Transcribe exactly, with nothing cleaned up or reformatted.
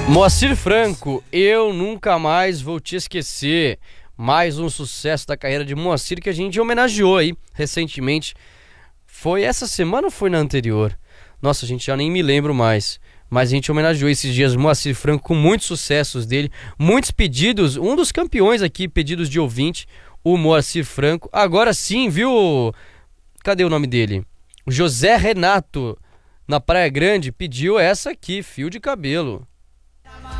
Moacir Franco, Eu Nunca Mais Vou Te Esquecer. Mais um sucesso da carreira de Moacir que a gente homenageou aí recentemente. Foi essa semana ou foi na anterior? Nossa, a gente já nem me lembro mais. Mas a gente homenageou esses dias Moacir Franco com muitos sucessos dele, muitos pedidos, um dos campeões aqui, pedidos de ouvinte, o Moacir Franco. Agora sim, viu? Cadê o nome dele? José Renato, na Praia Grande, pediu essa aqui, Fio de Cabelo.